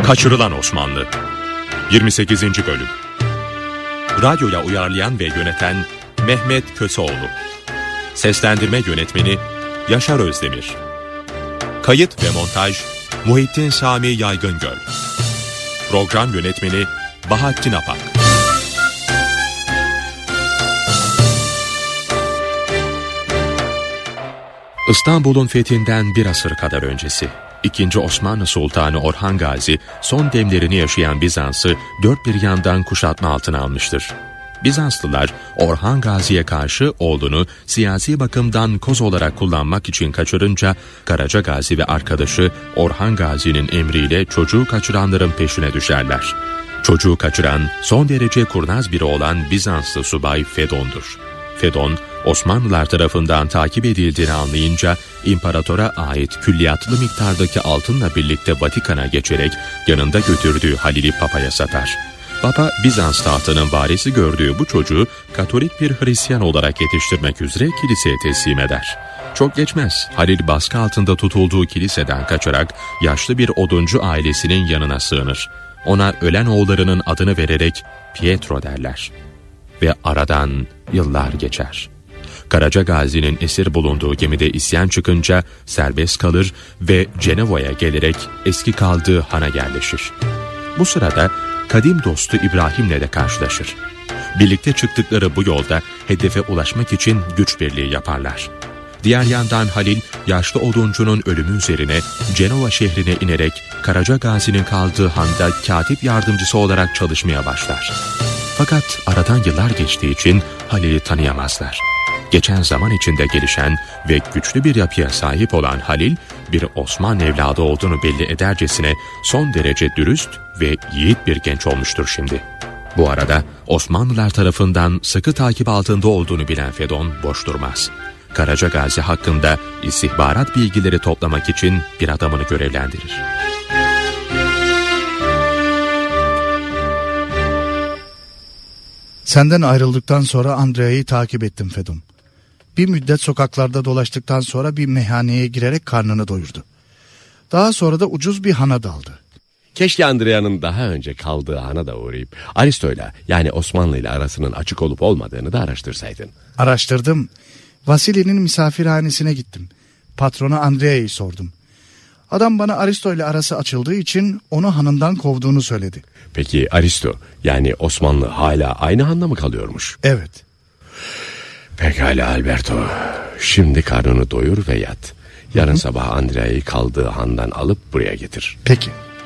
Kaçırılan Osmanlı 28. Bölüm. Radyoya uyarlayan ve yöneten Mehmet Köseoğlu. Seslendirme yönetmeni Yaşar Özdemir. Kayıt ve montaj Muhittin Sami Yaygıngöl. Program yönetmeni Bahattin Apak. İstanbul'un fethinden bir asır kadar öncesi, II. Osmanlı Sultanı Orhan Gazi, son demlerini yaşayan Bizans'ı dört bir yandan kuşatma altına almıştır. Bizanslılar, Orhan Gazi'ye karşı oğlunu siyasi bakımdan koz olarak kullanmak için kaçırınca, Karaca Gazi ve arkadaşı Orhan Gazi'nin emriyle çocuğu kaçıranların peşine düşerler. Çocuğu kaçıran, son derece kurnaz biri olan Bizanslı subay Fedon'dur. Fedon, Osmanlılar tarafından takip edildiğini anlayınca imparatora ait külliyatlı miktardaki altınla birlikte Vatikan'a geçerek yanında götürdüğü Halil'i Papa'ya satar. Papa, Bizans tahtının varisi gördüğü bu çocuğu Katolik bir Hristiyan olarak yetiştirmek üzere kiliseye teslim eder. Çok geçmez, Halil baskı altında tutulduğu kiliseden kaçarak yaşlı bir oduncu ailesinin yanına sığınır. Ona ölen oğullarının adını vererek Pietro derler. Ve aradan yıllar geçer. Karaca Gazi'nin esir bulunduğu gemide isyan çıkınca serbest kalır ve Cenevo'ya gelerek eski kaldığı hana yerleşir. Bu sırada kadim dostu İbrahim'le de karşılaşır. Birlikte çıktıkları bu yolda hedefe ulaşmak için güç birliği yaparlar. Diğer yandan Halil, yaşlı oduncunun ölümü üzerine Cenova şehrine inerek Karaca Gazi'nin kaldığı handa katip yardımcısı olarak çalışmaya başlar. Fakat aradan yıllar geçtiği için Halil'i tanıyamazlar. Geçen zaman içinde gelişen ve güçlü bir yapıya sahip olan Halil, bir Osmanlı evladı olduğunu belli edercesine son derece dürüst ve yiğit bir genç olmuştur şimdi. Bu arada Osmanlılar tarafından sıkı takip altında olduğunu bilen Fedon boş durmaz. Karaca Gazi hakkında istihbarat bilgileri toplamak için bir adamını görevlendirir. Senden ayrıldıktan sonra Andrea'yı takip ettim Fedon. Bir müddet sokaklarda dolaştıktan sonra bir meyhaneye girerek karnını doyurdu. Daha sonra da ucuz bir hana daldı. Keşke Andrea'nın daha önce kaldığı hana da uğrayıp Aristo'yla, yani Osmanlı ile arasının açık olup olmadığını da araştırsaydın. Araştırdım. Vasili'nin misafirhanesine gittim. Patrona Andrea'yı sordum. Adam bana Aristo ile arası açıldığı için onu hanından kovduğunu söyledi. Peki Aristo, yani Osmanlı, hala aynı handa mı kalıyormuş? Evet. Pekala Alberto. Şimdi karnını doyur ve yat. Yarın sabah Andrea'yı kaldığı handan alıp buraya getir. Peki.